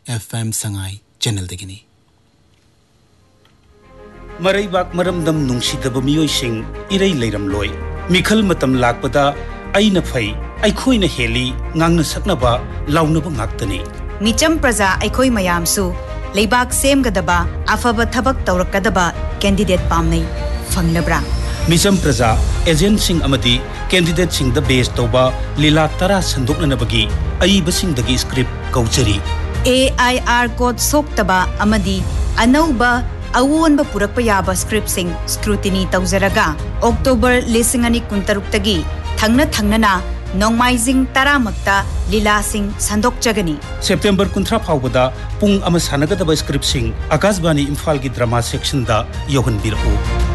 FM Sangai channel degini. Maraibak maramdam nungsidaba miyoising iray leiram loi. Mikhal matam lakpada aina phai aikhoina heli ngangna saknaba launaba ngaktani. Micham praja aikoi mayamsu leibak semgadaba afaba thabak tawrakadaba candidate pamnai fanglabra. Micham praja agent sing amadi candidate sing the base toba lila tara sandoknanabagi aiba sing dagi script kaujari. AIR code soktaba amadi anauba awonba purakpa yaba script sing scrutiny tawzaraga October 2026 tagi na Nongmaizing taramakta lila sing sandok jagani. September 13 faubada pung ama sanagadaba script sing Akashbani Imphal gi drama section da yohan birhu.